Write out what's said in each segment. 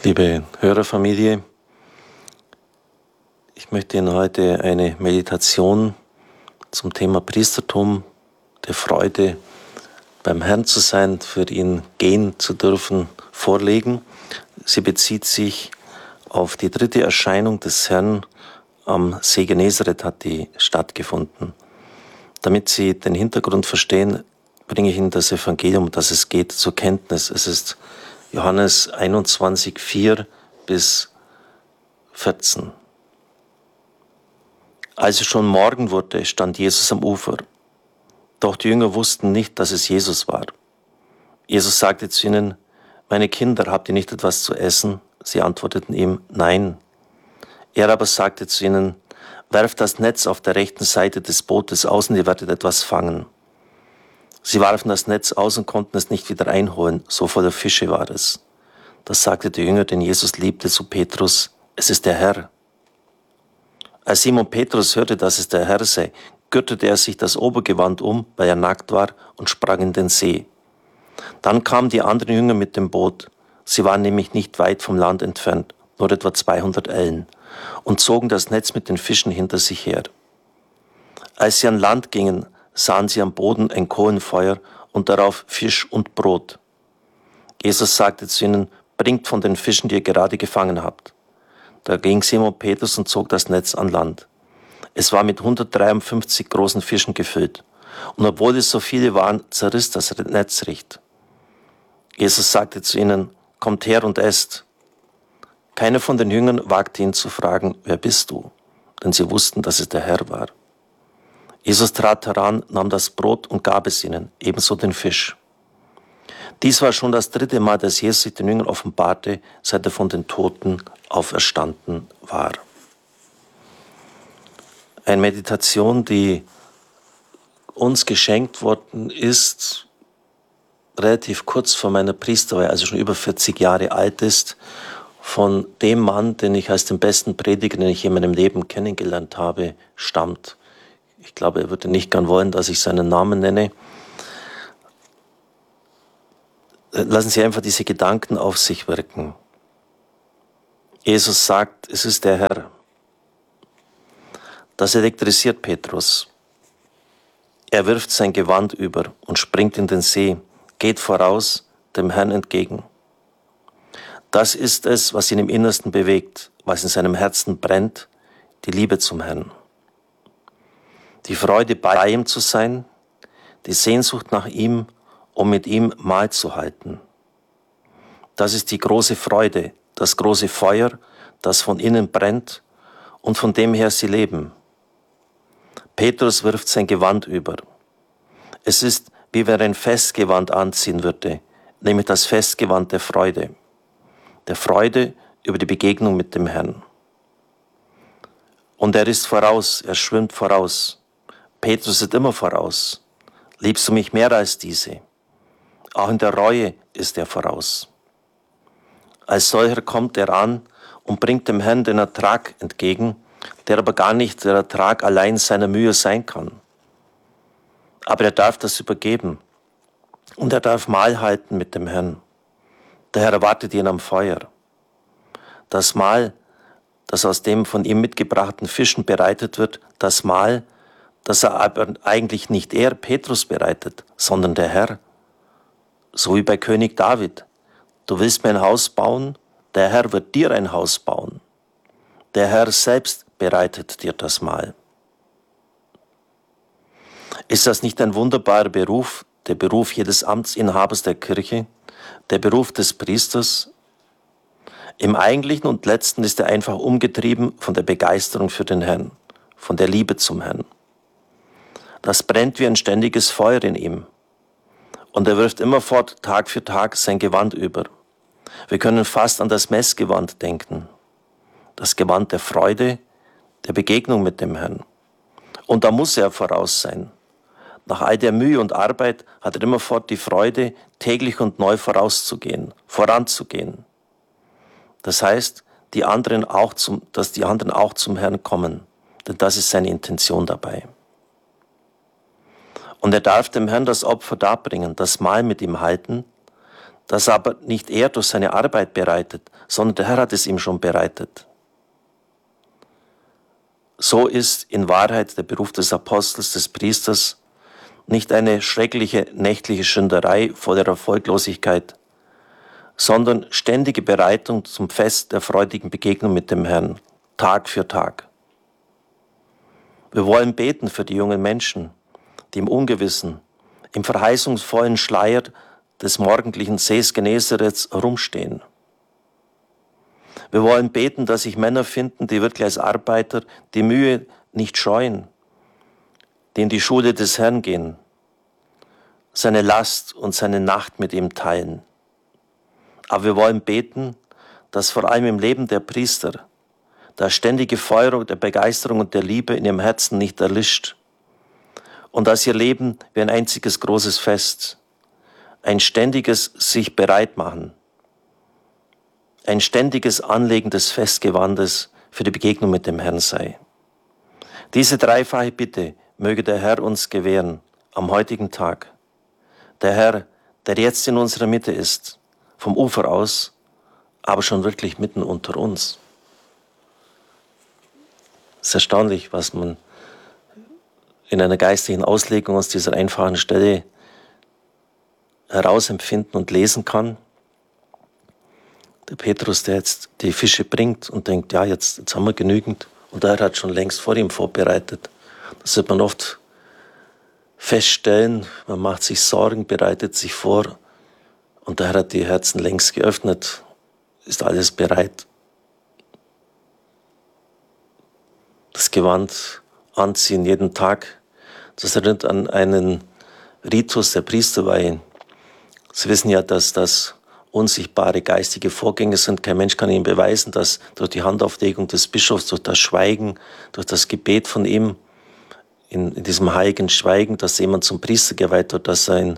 Liebe Hörerfamilie, ich möchte Ihnen heute eine Meditation zum Thema Priestertum, der Freude, beim Herrn zu sein, für ihn gehen zu dürfen, vorlegen. Sie bezieht sich auf die dritte Erscheinung des Herrn am See Genezareth, hat die stattgefunden. Damit Sie den Hintergrund verstehen, bringe ich Ihnen das Evangelium, um das es geht, zur Kenntnis. Es ist Johannes 21, 4 bis 14. Als es schon Morgen wurde, stand Jesus am Ufer. Doch die Jünger wussten nicht, dass es Jesus war. Jesus sagte zu ihnen: Meine Kinder, habt ihr nicht etwas zu essen? Sie antworteten ihm: Nein. Er aber sagte zu ihnen: Werft das Netz auf der rechten Seite des Bootes aus und ihr werdet etwas fangen. Sie warfen das Netz aus und konnten es nicht wieder einholen, so voller Fische war es. Das sagte der Jünger, den Jesus liebte, zu Petrus: Es ist der Herr. Als Simon Petrus hörte, dass es der Herr sei, gürtete er sich das Obergewand um, weil er nackt war, und sprang in den See. Dann kamen die anderen Jünger mit dem Boot. Sie waren nämlich nicht weit vom Land entfernt, nur etwa 200 Ellen, und zogen das Netz mit den Fischen hinter sich her. Als sie an Land gingen, sahen sie am Boden ein Kohlenfeuer und darauf Fisch und Brot. Jesus sagte zu ihnen: Bringt von den Fischen, die ihr gerade gefangen habt. Da ging Simon Petrus und zog das Netz an Land. Es war mit 153 großen Fischen gefüllt. Und obwohl es so viele waren, zerriss das Netz recht. Jesus sagte zu ihnen: Kommt her und esst. Keiner von den Jüngern wagte ihn zu fragen: Wer bist du? Denn sie wussten, dass es der Herr war. Jesus trat heran, nahm das Brot und gab es ihnen, ebenso den Fisch. Dies war schon das 3. Mal, dass Jesus sich den Jüngern offenbarte, seit er von den Toten auferstanden war. Eine Meditation, die uns geschenkt worden ist, relativ kurz vor meiner Priesterweihe, also schon über 40 Jahre alt ist, von dem Mann, den ich als den besten Prediger, den ich in meinem Leben kennengelernt habe, stammt. Ich glaube, er würde nicht gern wollen, dass ich seinen Namen nenne. Lassen Sie einfach diese Gedanken auf sich wirken. Jesus sagt: Es ist der Herr. Das elektrisiert Petrus. Er wirft sein Gewand über und springt in den See, geht voraus, dem Herrn entgegen. Das ist es, was ihn im Innersten bewegt, was in seinem Herzen brennt, die Liebe zum Herrn. Die Freude, bei ihm zu sein, die Sehnsucht nach ihm, um mit ihm Mahl zu halten. Das ist die große Freude, das große Feuer, das von innen brennt und von dem her sie leben. Petrus wirft sein Gewand über. Es ist, wie wenn er ein Festgewand anziehen würde, nämlich das Festgewand der Freude über die Begegnung mit dem Herrn. Und er ist voraus, er schwimmt voraus. Petrus ist immer voraus. Liebst du mich mehr als diese? Auch in der Reue ist er voraus. Als solcher kommt er an und bringt dem Herrn den Ertrag entgegen, der aber gar nicht der Ertrag allein seiner Mühe sein kann. Aber er darf das übergeben und er darf Mahl halten mit dem Herrn. Der Herr erwartet ihn am Feuer. Das Mahl, das aus dem von ihm mitgebrachten Fischen bereitet wird, das Mahl, das er aber eigentlich nicht er, Petrus, bereitet, sondern der Herr. So wie bei König David. Du willst mir ein Haus bauen, der Herr wird dir ein Haus bauen. Der Herr selbst bereitet dir das Mahl. Ist das nicht ein wunderbarer Beruf, der Beruf jedes Amtsinhabers der Kirche, der Beruf des Priesters? Im Eigentlichen und Letzten ist er einfach umgetrieben von der Begeisterung für den Herrn, von der Liebe zum Herrn. Das brennt wie ein ständiges Feuer in ihm. Und er wirft immerfort Tag für Tag sein Gewand über. Wir können fast an das Messgewand denken. Das Gewand der Freude, der Begegnung mit dem Herrn. Und da muss er voraus sein. Nach all der Mühe und Arbeit hat er immerfort die Freude, täglich und neu voranzugehen. Das heißt, dass die anderen auch zum Herrn kommen. Denn das ist seine Intention dabei. Und er darf dem Herrn das Opfer darbringen, das Mahl mit ihm halten, das aber nicht er durch seine Arbeit bereitet, sondern der Herr hat es ihm schon bereitet. So ist in Wahrheit der Beruf des Apostels, des Priesters, nicht eine schreckliche nächtliche Schinderei voller Erfolglosigkeit, sondern ständige Bereitung zum Fest der freudigen Begegnung mit dem Herrn, Tag für Tag. Wir wollen beten für die jungen Menschen, die im Ungewissen, im verheißungsvollen Schleier des morgendlichen Sees Genezareth herumstehen. Wir wollen beten, dass sich Männer finden, die wirklich als Arbeiter die Mühe nicht scheuen, die in die Schule des Herrn gehen, seine Last und seine Nacht mit ihm teilen. Aber wir wollen beten, dass vor allem im Leben der Priester das ständige Feuer der Begeisterung und der Liebe in ihrem Herzen nicht erlischt und dass ihr Leben wie ein einziges großes Fest, ein ständiges sich bereit machen, ein ständiges Anlegen des Festgewandes für die Begegnung mit dem Herrn sei. Diese dreifache Bitte möge der Herr uns gewähren am heutigen Tag. Der Herr, der jetzt in unserer Mitte ist, vom Ufer aus, aber schon wirklich mitten unter uns. Es ist erstaunlich, was man in einer geistlichen Auslegung aus dieser einfachen Stelle herausempfinden und lesen kann. Der Petrus, der jetzt die Fische bringt und denkt, ja, jetzt haben wir genügend. Und der Herr hat schon längst vor ihm vorbereitet. Das wird man oft feststellen. Man macht sich Sorgen, bereitet sich vor. Und der Herr hat die Herzen längst geöffnet. Ist alles bereit. Das Gewand anziehen jeden Tag. Das erinnert an einen Ritus der Priesterweihe. Sie wissen ja, dass das unsichtbare geistige Vorgänge sind. Kein Mensch kann Ihnen beweisen, dass durch die Handauflegung des Bischofs, durch das Schweigen, durch das Gebet von ihm, in diesem heiligen Schweigen, dass jemand zum Priester geweiht wird, dass er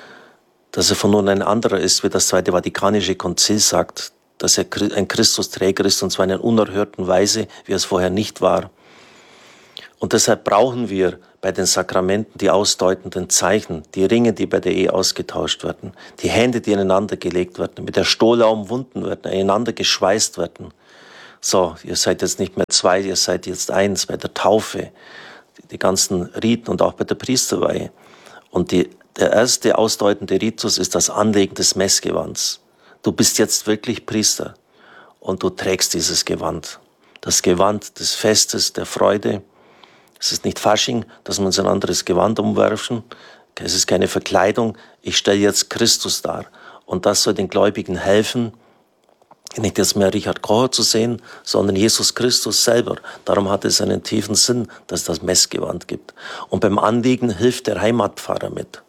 von nun ein anderer ist, wie das Zweite Vatikanische Konzil sagt, dass er ein Christusträger ist, und zwar in einer unerhörten Weise, wie es vorher nicht war. Und deshalb brauchen wir bei den Sakramenten die ausdeutenden Zeichen, die Ringe, die bei der Ehe ausgetauscht werden, die Hände, die aneinander gelegt werden, mit der Stola umwunden werden, einander geschweißt werden. So, ihr seid jetzt nicht mehr zwei, ihr seid jetzt eins bei der Taufe, die ganzen Riten und auch bei der Priesterweihe. Und der erste ausdeutende Ritus ist das Anlegen des Messgewands. Du bist jetzt wirklich Priester und du trägst dieses Gewand. Das Gewand des Festes, der Freude. Es ist nicht Fasching, dass wir uns ein anderes Gewand umwerfen. Es ist keine Verkleidung. Ich stelle jetzt Christus dar. Und das soll den Gläubigen helfen, nicht jetzt mehr Richard Kocher zu sehen, sondern Jesus Christus selber. Darum hat es einen tiefen Sinn, dass es das Messgewand gibt. Und beim Anlegen hilft der Heimatpfarrer mit,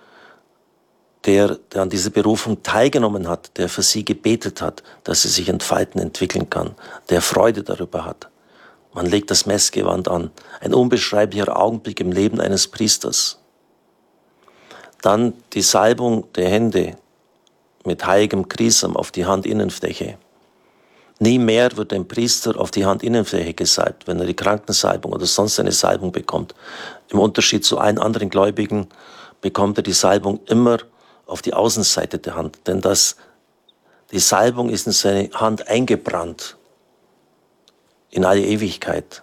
der an dieser Berufung teilgenommen hat, der für sie gebetet hat, dass sie sich entfalten, entwickeln kann, der Freude darüber hat. Man legt das Messgewand an. Ein unbeschreiblicher Augenblick im Leben eines Priesters. Dann die Salbung der Hände mit heiligem Chrism auf die Handinnenfläche. Nie mehr wird ein Priester auf die Handinnenfläche gesalbt, wenn er die Krankensalbung oder sonst eine Salbung bekommt. Im Unterschied zu allen anderen Gläubigen bekommt er die Salbung immer auf die Außenseite der Hand. Denn die Salbung ist in seine Hand eingebrannt. In alle Ewigkeit.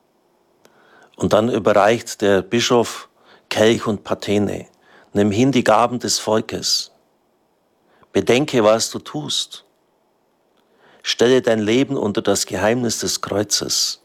Und dann überreicht der Bischof Kelch und Patene. Nimm hin die Gaben des Volkes. Bedenke, was du tust. Stelle dein Leben unter das Geheimnis des Kreuzes.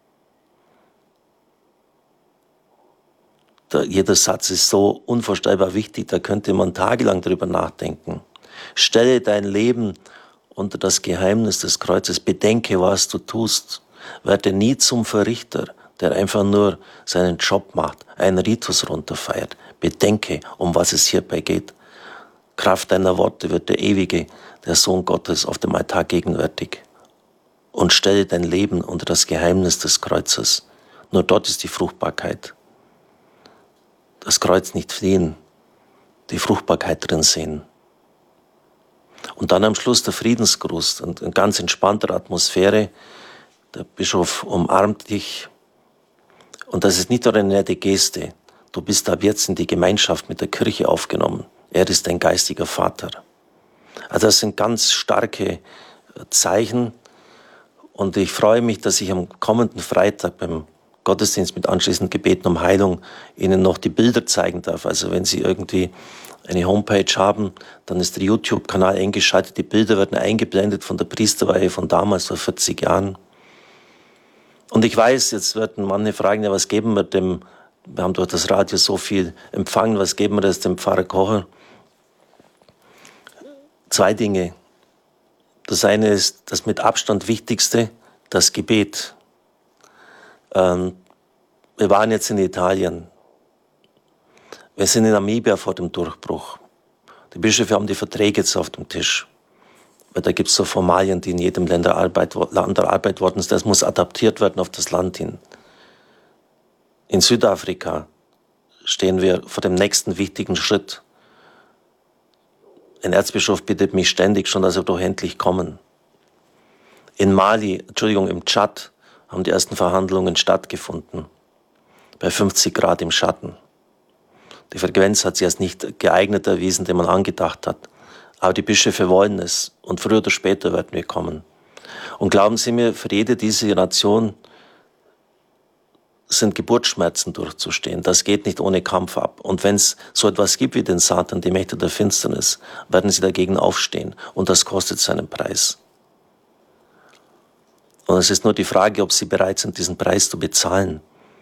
Jeder Satz ist so unvorstellbar wichtig, da könnte man tagelang drüber nachdenken. Stelle dein Leben unter das Geheimnis des Kreuzes. Bedenke, was du tust. Werde nie zum Verrichter, der einfach nur seinen Job macht, einen Ritus runterfeiert. Bedenke, um was es hierbei geht. Kraft deiner Worte wird der Ewige, der Sohn Gottes, auf dem Altar gegenwärtig. Und stelle dein Leben unter das Geheimnis des Kreuzes. Nur dort ist die Fruchtbarkeit. Das Kreuz nicht fliehen, die Fruchtbarkeit drin sehen. Und dann am Schluss der Friedensgruß und in ganz entspannter Atmosphäre. Der Bischof umarmt dich. Und das ist nicht nur eine nette Geste. Du bist ab jetzt in die Gemeinschaft mit der Kirche aufgenommen. Er ist dein geistiger Vater. Also das sind ganz starke Zeichen. Und ich freue mich, dass ich am kommenden Freitag beim Gottesdienst mit anschließendem Gebeten um Heilung Ihnen noch die Bilder zeigen darf. Also wenn Sie irgendwie eine Homepage haben, dann ist der YouTube-Kanal eingeschaltet. Die Bilder werden eingeblendet von der Priesterweihe von damals, vor 40 Jahren. Und ich weiß, jetzt werden manche fragen, ja, was geben wir dem, wir haben durch das Radio so viel empfangen, was geben wir das dem Pfarrer Kocher? 2 Dinge. Das eine ist das mit Abstand Wichtigste, das Gebet. Wir waren jetzt in Italien. Wir sind in Namibia vor dem Durchbruch. Die Bischöfe haben die Verträge jetzt auf dem Tisch. Weil da gibt es so Formalien, die in jedem Land erarbeitet worden sind. Das muss adaptiert werden auf das Land hin. In Südafrika stehen wir vor dem nächsten wichtigen Schritt. Ein Erzbischof bittet mich ständig schon, dass er doch endlich kommen. Im Tschad haben die ersten Verhandlungen stattgefunden. Bei 50 Grad im Schatten. Die Frequenz hat sich als nicht geeignet erwiesen, den man angedacht hat. Aber die Bischöfe wollen es und früher oder später werden wir kommen. Und glauben Sie mir, für jede dieser Nation sind Geburtsschmerzen durchzustehen. Das geht nicht ohne Kampf ab. Und wenn es so etwas gibt wie den Satan, die Mächte der Finsternis, werden sie dagegen aufstehen. Und das kostet seinen Preis. Und es ist nur die Frage, ob sie bereit sind, diesen Preis zu bezahlen.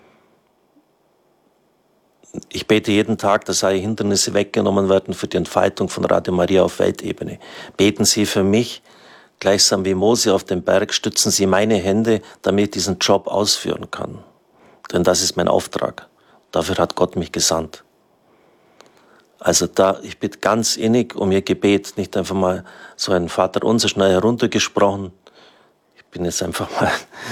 Ich bete jeden Tag, dass alle Hindernisse weggenommen werden für die Entfaltung von Radio Maria auf Weltebene. Beten Sie für mich, gleichsam wie Mose auf dem Berg, stützen Sie meine Hände, damit ich diesen Job ausführen kann. Denn das ist mein Auftrag. Dafür hat Gott mich gesandt. Also ich bitte ganz innig um Ihr Gebet, nicht einfach mal so ein Vaterunser schnell heruntergesprochen. Ich bin jetzt einfach mal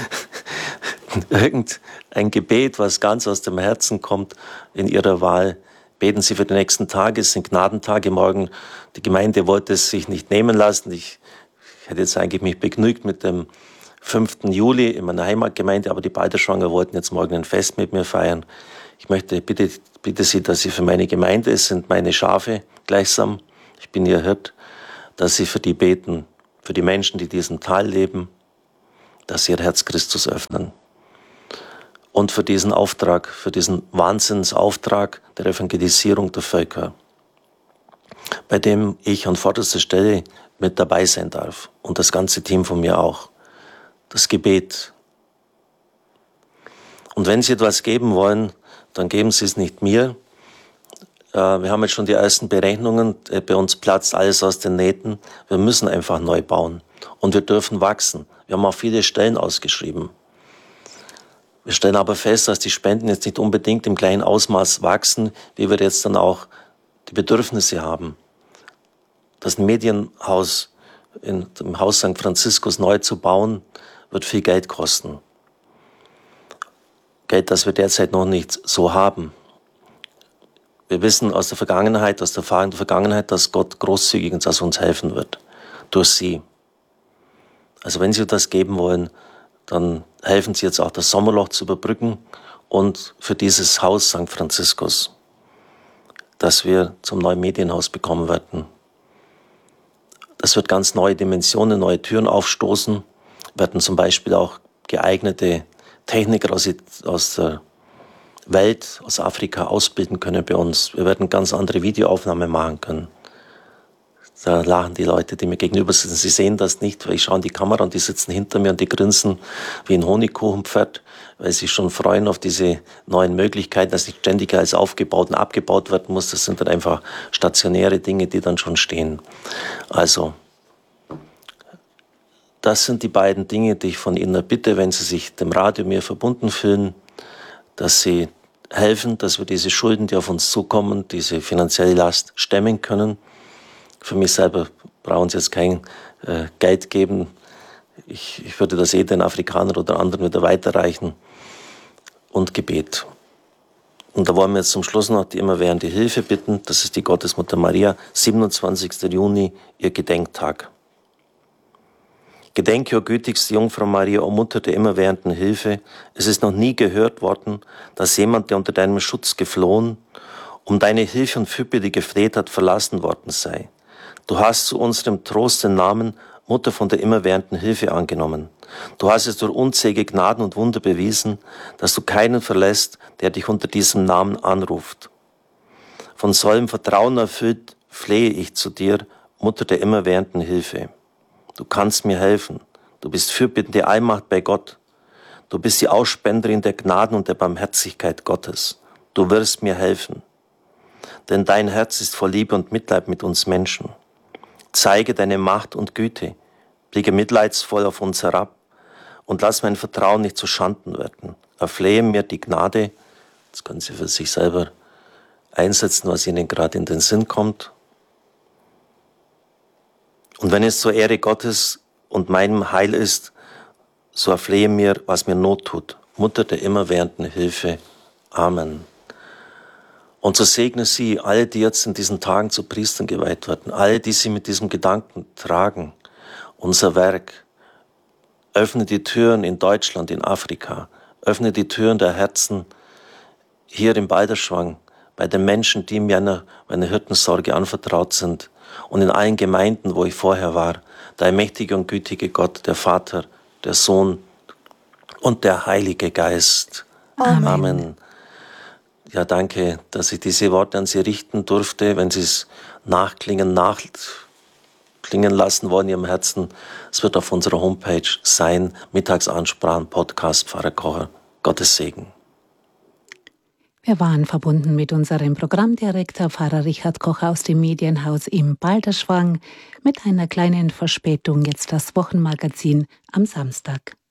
irgendein Gebet, was ganz aus dem Herzen kommt in Ihrer Wahl. Beten Sie für die nächsten Tage, es sind Gnadentage morgen. Die Gemeinde wollte es sich nicht nehmen lassen. Ich hätte jetzt eigentlich mich begnügt mit dem 5. Juli in meiner Heimatgemeinde, aber die Balderschwanger wollten jetzt morgen ein Fest mit mir feiern. Ich bitte Sie, dass Sie für meine Gemeinde, es sind meine Schafe gleichsam, ich bin Ihr Hirt, dass Sie für die beten, für die Menschen, die in diesem Tal leben, dass Sie ihr Herz Christus öffnen. Und für diesen Auftrag, für diesen Wahnsinnsauftrag der Evangelisierung der Völker, bei dem ich an vorderster Stelle mit dabei sein darf und das ganze Team von mir auch. Das Gebet. Und wenn Sie etwas geben wollen, dann geben Sie es nicht mir. Wir haben jetzt schon die ersten Berechnungen. Bei uns platzt alles aus den Nähten. Wir müssen einfach neu bauen. Und wir dürfen wachsen. Wir haben auch viele Stellen ausgeschrieben. Wir stellen aber fest, dass die Spenden jetzt nicht unbedingt im gleichen Ausmaß wachsen, wie wir jetzt dann auch die Bedürfnisse haben. Das Medienhaus im Haus St. Franziskus neu zu bauen, wird viel Geld kosten. Geld, das wir derzeit noch nicht so haben. Wir wissen aus der Vergangenheit, aus der Erfahrung der Vergangenheit, dass Gott großzügig uns helfen wird. Durch Sie. Also wenn Sie das geben wollen, dann helfen Sie jetzt auch das Sommerloch zu überbrücken und für dieses Haus St. Franziskus, das wir zum neuen Medienhaus bekommen werden. Das wird ganz neue Dimensionen, neue Türen aufstoßen, werden zum Beispiel auch geeignete Techniker aus der Welt, aus Afrika ausbilden können bei uns. Wir werden ganz andere Videoaufnahmen machen können. Da lachen die Leute, die mir gegenüber sitzen. Sie sehen das nicht, weil ich schaue in die Kamera und die sitzen hinter mir und die grinsen wie ein Honigkuchenpferd, weil sie schon freuen auf diese neuen Möglichkeiten, dass nicht ständig alles aufgebaut und abgebaut werden muss. Das sind dann einfach stationäre Dinge, die dann schon stehen. Also, das sind die beiden Dinge, die ich von Ihnen bitte, wenn Sie sich dem Radio mir verbunden fühlen, dass Sie helfen, dass wir diese Schulden, die auf uns zukommen, diese finanzielle Last stemmen können. Für mich selber brauchen Sie jetzt kein Geld geben. Ich würde das den Afrikanern oder anderen wieder weiterreichen. Und Gebet. Und da wollen wir jetzt zum Schluss noch die immerwährende Hilfe bitten. Das ist die Gottesmutter Maria, 27. Juni, ihr Gedenktag. Gedenke, o gütigste Jungfrau Maria, o Mutter der immerwährenden Hilfe. Es ist noch nie gehört worden, dass jemand, der unter deinem Schutz geflohen, um deine Hilfe und Fürbitte gefleht hat, verlassen worden sei. Du hast zu unserem Trost den Namen Mutter von der immerwährenden Hilfe angenommen. Du hast es durch unzählige Gnaden und Wunder bewiesen, dass du keinen verlässt, der dich unter diesem Namen anruft. Von solchem Vertrauen erfüllt flehe ich zu dir, Mutter der immerwährenden Hilfe. Du kannst mir helfen. Du bist fürbittende Allmacht bei Gott. Du bist die Ausspenderin der Gnaden und der Barmherzigkeit Gottes. Du wirst mir helfen. Denn dein Herz ist voll Liebe und Mitleid mit uns Menschen. Zeige deine Macht und Güte. Blicke mitleidsvoll auf uns herab und lass mein Vertrauen nicht zu Schanden werden. Erflehe mir die Gnade, das können Sie für sich selber einsetzen, was Ihnen gerade in den Sinn kommt. Und wenn es zur Ehre Gottes und meinem Heil ist, so erflehe mir, was mir Not tut. Mutter der immerwährenden Hilfe. Amen. Und so segne Sie alle, die jetzt in diesen Tagen zu Priestern geweiht werden, alle, die Sie mit diesem Gedanken tragen, unser Werk. Öffne die Türen in Deutschland, in Afrika. Öffne die Türen der Herzen hier im Balderschwang, bei den Menschen, die mir meine Hirtensorge anvertraut sind und in allen Gemeinden, wo ich vorher war, der mächtige und gütige Gott, der Vater, der Sohn und der Heilige Geist. Amen. Amen. Ja, danke, dass ich diese Worte an Sie richten durfte, wenn Sie es nachklingen lassen wollen in Ihrem Herzen. Es wird auf unserer Homepage sein, Mittagsansprachen, Podcast, Pfarrer Kocher. Gottes Segen. Wir waren verbunden mit unserem Programmdirektor Pfarrer Richard Kocher aus dem Medienhaus im Balderschwang. Mit einer kleinen Verspätung jetzt das Wochenmagazin am Samstag.